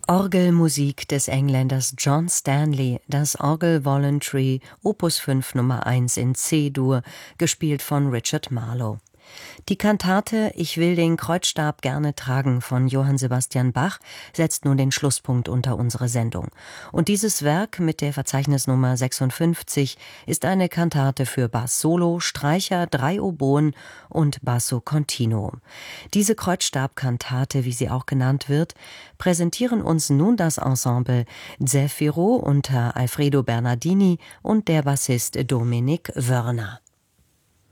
Orgelmusik des Engländers John Stanley, das Orgel Voluntary, Opus 5 Nummer 1 in C-Dur, gespielt von Richard Marlowe. Die Kantate »Ich will den Kreuzstab gerne tragen« von Johann Sebastian Bach setzt nun den Schlusspunkt unter unsere Sendung. Und dieses Werk mit der Verzeichnisnummer 56 ist eine Kantate für Bass Solo, Streicher, 3 Oboen und Basso Continuo. Diese Kreuzstabkantate, wie sie auch genannt wird, präsentieren uns nun das Ensemble Zefiro unter Alfredo Bernardini und der Bassist Dominik Wörner.